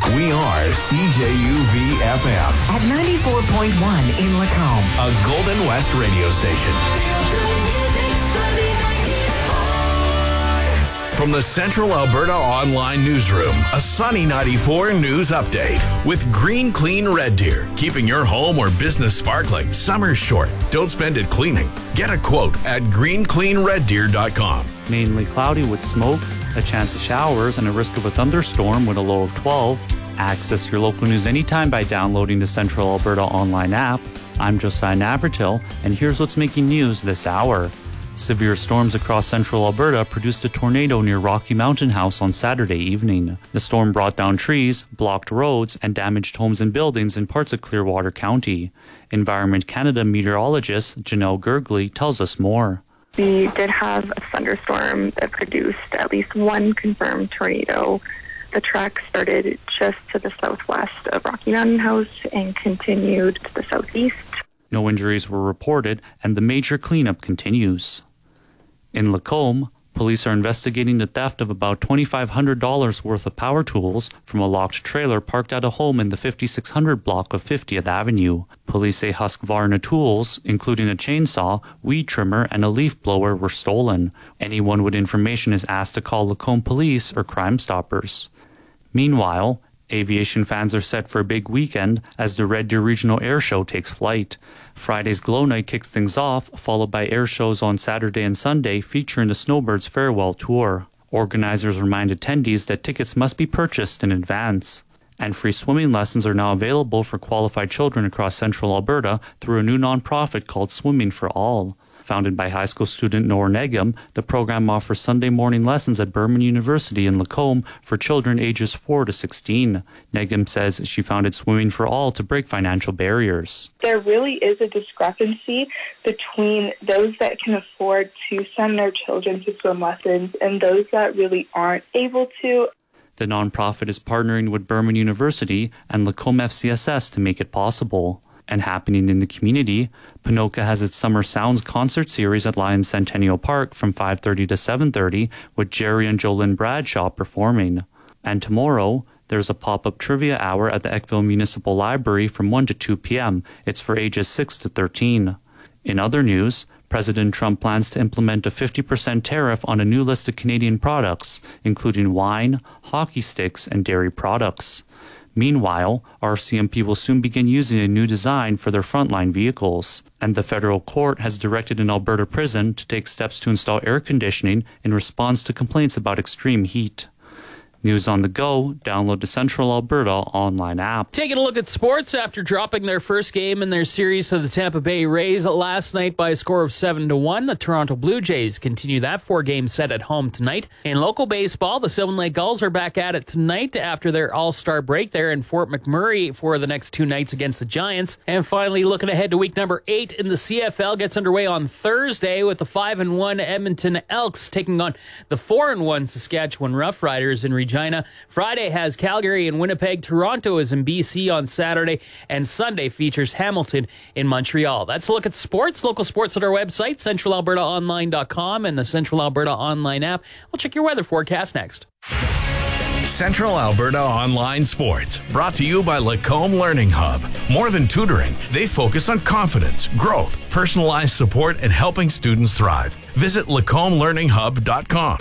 We are CJUV-FM at 94.1 in Lacombe, a Golden West radio station. From the Central Alberta Online Newsroom, a Sunny 94 news update with Green Clean Red Deer. Keeping your home or business sparkling. Summer's short. Don't spend it cleaning. Get a quote at greencleanreddeer.com. Mainly cloudy with smoke, a chance of showers, and a risk of a thunderstorm with a low of 12. Access your local news anytime by downloading the Central Alberta Online app. I'm Josiah Navratil, and here's what's making news this hour. Severe storms across central Alberta produced a tornado near Rocky Mountain House on Saturday evening. The storm brought down trees, blocked roads, and damaged homes and buildings in parts of Clearwater County. Environment Canada meteorologist Janelle Gergley tells us more. We did have a thunderstorm that produced at least one confirmed tornado. The track started just to the southwest of Rocky Mountain House and continued to the southeast. No injuries were reported, and the major cleanup continues. In Lacombe, police are investigating the theft of about $2,500 worth of power tools from a locked trailer parked at a home in the 5600 block of 50th Avenue. Police say Husqvarna tools, including a chainsaw, weed trimmer, and a leaf blower, were stolen. Anyone with information is asked to call Lacombe Police or Crime Stoppers. Meanwhile, aviation fans are set for a big weekend as the Red Deer Regional Air Show takes flight. Friday's Glow Night kicks things off, followed by air shows on Saturday and Sunday featuring the Snowbirds Farewell Tour. Organizers remind attendees that tickets must be purchased in advance. And free swimming lessons are now available for qualified children across central Alberta through a new nonprofit called Swimming for All. Founded by high school student Nor Negum, the program offers Sunday morning lessons at Burman University in Lacombe for children ages 4 to 16. Negum says she founded Swimming for All to break financial barriers. There really is a discrepancy between those that can afford to send their children to swim lessons and those that really aren't able to. The nonprofit is partnering with Burman University and Lacombe FCSS to make it possible. And happening in the community, Ponoka has its Summer Sounds concert series at Lions Centennial Park from 5:30 to 7:30 with Jerry and Jolynn Bradshaw performing. And tomorrow, there's a pop-up trivia hour at the Eckville Municipal Library from 1 to 2 p.m. It's for ages 6 to 13. In other news, President Trump plans to implement a 50% tariff on a new list of Canadian products, including wine, hockey sticks, and dairy products. Meanwhile, RCMP will soon begin using a new design for their frontline vehicles, and the federal court has directed an Alberta prison to take steps to install air conditioning in response to complaints about extreme heat. News on the go, download the Central Alberta online app. Taking a look at sports after dropping their first game in their series to the Tampa Bay Rays last night by a score of 7-1. The Toronto Blue Jays continue that 4-game set at home tonight. In local baseball, the Sylvan Lake Gulls are back at it tonight after their all-star break there in Fort McMurray for the next 2 nights against the Giants. And finally, looking ahead to week number 8 in the CFL gets underway on Thursday with the 5-1 Edmonton Elks taking on the 4-1 Saskatchewan Roughriders in Regina. Friday has Calgary and Winnipeg. Toronto is in BC on Saturday. And Sunday features Hamilton in Montreal. That's a look at sports. Local sports at our website, centralalbertaonline.com, and the Central Alberta Online app. We'll check your weather forecast next. Central Alberta Online Sports, brought to you by Lacombe Learning Hub. More than tutoring, they focus on confidence, growth, personalized support, and helping students thrive. Visit LacombelearningHub.com.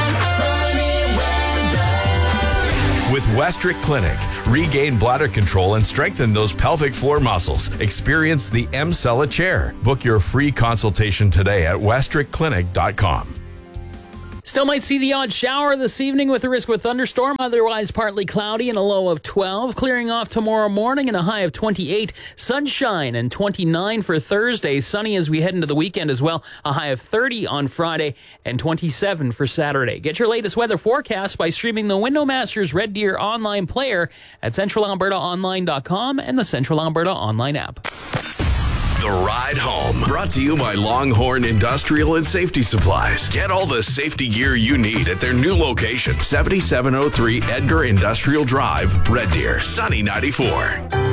With Westrick Clinic, regain bladder control and strengthen those pelvic floor muscles. Experience the Emsella chair. Book your free consultation today at westrickclinic.com. Still might see the odd shower this evening with a risk of a thunderstorm. Otherwise, partly cloudy and a low of 12. Clearing off tomorrow morning and a high of 28. Sunshine and 29 for Thursday. Sunny as we head into the weekend as well. A high of 30 on Friday and 27 for Saturday. Get your latest weather forecast by streaming the Windowmasters Red Deer online player at centralalbertaonline.com and the Central Alberta Online app. The Ride Home, brought to you by Longhorn Industrial and Safety Supplies. Get all the safety gear you need at their new location, 7703 Edgar Industrial Drive, Red Deer, Sunny 94.